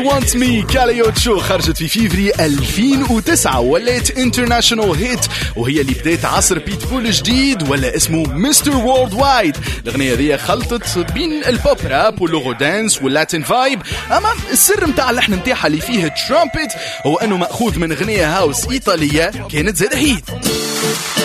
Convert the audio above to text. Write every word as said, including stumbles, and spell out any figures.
وانت مي كاليوتشو خرجت في فيفري ألفين وتسعة ولات انترناشونال هيت، وهي اللي بدات عصر بيتبول جديد ولا اسمه مستر وورلد وايد. الاغنيه ذي خلطت بين البوب راب واللوغو دانس واللاتين فايب، اما السر متاع اللحن متاعها اللي فيه ترامبت هو انه ماخوذ من اغنيه هاوس ايطاليه كانت زاد هيت.